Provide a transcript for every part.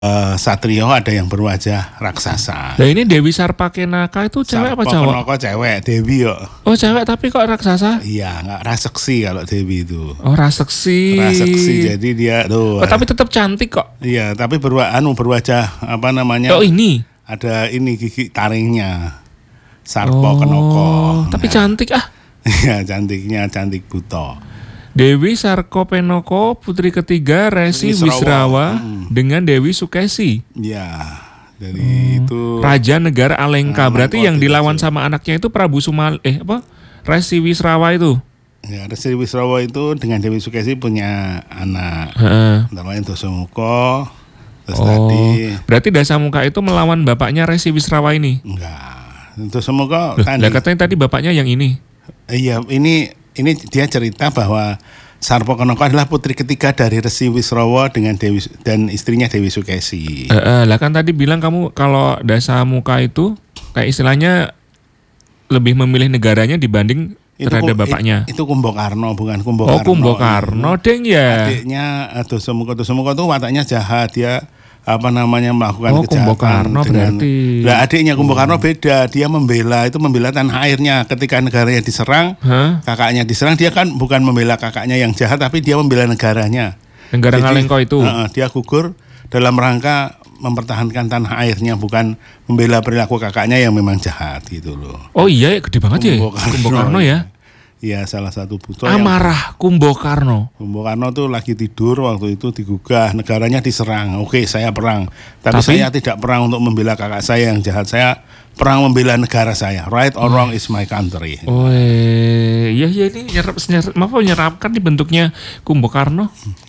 Satrio, ada yang berwajah raksasa. Nah ini Dewi Sarpakenaka itu cewek apa cowok? Sarpakenaka cewek, Dewi yo. Oh cewek tapi kok raksasa? Iya, nggak raseksi kalau Dewi itu. Oh raseksi. Raseksi, jadi dia tuh. Oh, tapi tetap cantik kok. Iya, tapi berwajah apa namanya? Oh ini. Ada ini gigi taringnya. Sarpakenaka. Tapi cantik ah. Iya, cantiknya cantik buto. Dewi Sarpakenaka putri ketiga Resi Wisrawa dengan Dewi Sukesi. Ya, dari itu Raja Negara Alengka. Berarti yang dilawan sama anaknya itu Prabu Resi Wisrawa itu. Ya, Resi Wisrawa itu dengan Dewi Sukesi punya anak. Namanya Dasamuka. Terus tadi. Berarti Dasamuka itu melawan bapaknya Resi Wisrawa ini. Enggak. Dasamuka tadi. Lah katanya tadi bapaknya yang ini. Iya, ini dia cerita bahwa Sarpakenaka adalah putri ketiga dari Resi Wisrawa dengan Dewi dan istrinya Dewi Sukesi. Lah kan tadi bilang kamu kalau Dasamuka itu kayak istilahnya lebih memilih negaranya dibanding terhadap bapaknya. Itu Kumbakarna, bukan Kumbakarna. Oh, Kumbakarna deng ya. Adiknya Dasamuka itu wataknya jahat, dia melakukan kejahatan Kumbakarna berarti. Lah adiknya Kumbakarna beda, dia membela tanah airnya ketika negaranya diserang. Kakaknya diserang, dia kan bukan membela kakaknya yang jahat, tapi dia membela negaranya. Negara Ngalengka itu. Dia gugur dalam rangka mempertahankan tanah airnya, bukan membela perilaku kakaknya yang memang jahat gitu loh. Oh iya, gede banget ya Kumbakarna ya. Iya, salah satu buto. Amarah Kumbakarna. Kumbakarna tuh lagi tidur waktu itu digugah, negaranya diserang. Oke, saya perang. Tapi saya tidak perang untuk membela kakak saya yang jahat. Saya perang membela negara saya. Right or wrong is my country. Oh iya ini menyerapkan di bentuknya Kumbakarna.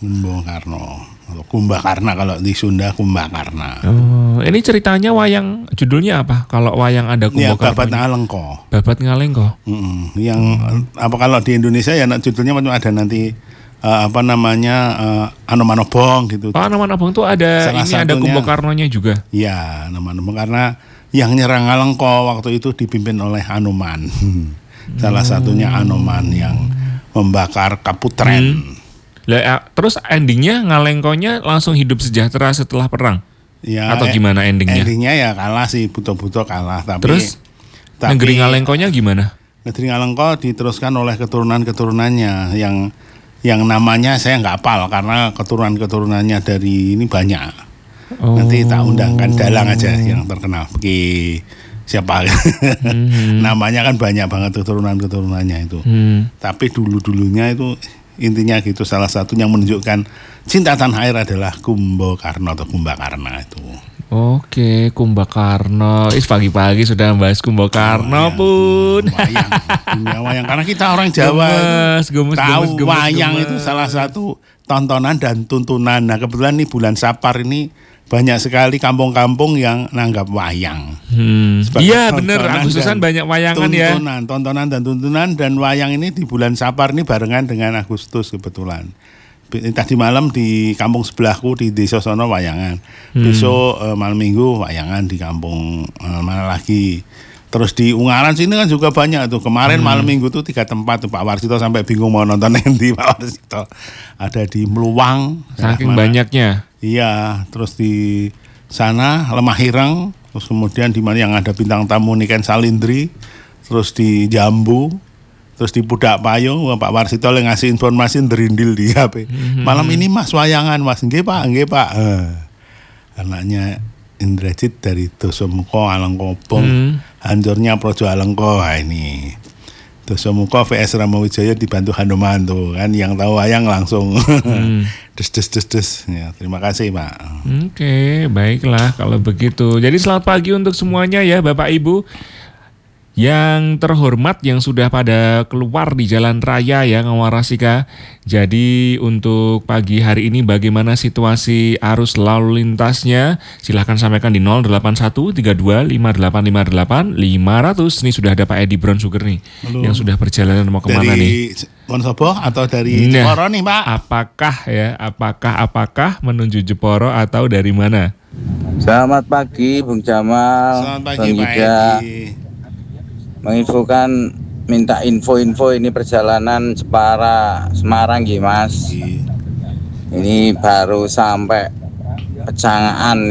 Kumbakarna kalau di Sunda Kumbakarna. Oh, ini ceritanya wayang, judulnya apa? Kalau wayang ada Kumbakarna. Babat Ngalengka. Babat Ngalengka. Yang kalau di Indonesia ya judulnya macam ada nanti Anomanobong gitu. Oh, Anomanobong tuh ada ada Kumbakarnanya juga. Iya, Anomanobong karena yang nyerang Ngalengka waktu itu dipimpin oleh Anoman. Salah satunya Anoman yang membakar Kaputren. Terus endingnya Ngalengkonya langsung hidup sejahtera setelah perang? Ya, atau gimana endingnya? Endingnya ya kalah sih, buto-buto kalah. Terus negeri Ngalengkonya gimana? Negeri Ngalengka diteruskan oleh keturunan-keturunannya yang namanya saya nggak hafal karena keturunan-keturunannya dari ini banyak. Nanti tak undangkan dalang aja yang terkenal. Siapa? Namanya kan banyak banget keturunan-keturunannya itu. Tapi dulu-dulunya itu intinya gitu, salah satu yang menunjukkan cinta tanah air adalah Kumbakarna atau Kumbakarna itu. Oke, Kumbakarna. Pagi-pagi sudah membahas Kumbakarna pun. Wayang. Karena kita orang Jawa tahu wayang itu salah satu tontonan dan tuntunan. Nah kebetulan nih bulan Sapar ini banyak sekali kampung-kampung yang nanggap wayang. Iya benar, Agustusan banyak wayangan ya. Tontonan dan tuntunan, dan wayang ini di bulan Sapar ini barengan dengan Agustus kebetulan. Tadi malam di kampung sebelahku di desa sono wayangan. Besok malam minggu wayangan di kampung mana lagi. Terus di Ungaran sini kan juga banyak tuh. Kemarin malam minggu tuh 3 tempat tuh Pak Warsito sampai bingung mau nonton nanti Pak Warsito. Ada di Meluwang. Saking banyaknya. Iya, terus di sana Lemah Hireng, terus kemudian di mana yang ada bintang tamu Niken Salindri, terus di Jambu, terus di Pudak Payung. Pak Warsito yang ngasih informasi derindil di HP. Malam ini Mas wayangan Mas, nggih Pak. Anaknya Indrajit dari Dasamuka Alengkobong, hancurnya Projo Alengka. Ini Dasamuka VS Ramawijaya dibantu Hanuman tuh kan, yang tahu wayang langsung des. Ya, terima kasih Pak. Oke, baiklah kalau begitu. Jadi selamat pagi untuk semuanya ya Bapak Ibu yang terhormat yang sudah pada keluar di jalan raya ya Ngawarasika. Jadi untuk pagi hari ini bagaimana situasi arus lalu lintasnya? Silahkan sampaikan di 081325858 500. Ini sudah ada Pak Edi Brown Sugar nih. Halo. Yang sudah perjalanan mau kemana nih? Dari Wonosobo atau dari Jeporo nih Pak? Apakah menuju Jeporo atau dari mana? Selamat pagi Bung Jamal. Selamat pagi Pak Edi. Menginfokan, minta info-info ini perjalanan Jepara Semarang ya Mas. Ini baru sampai Pecangaan